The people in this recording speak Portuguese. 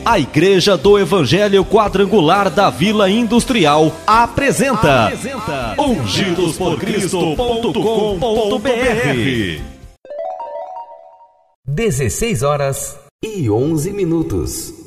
A Igreja do Evangelho Quadrangular da Vila Industrial apresenta ungidosporcristo.com.br. 16 horas e 11 minutos.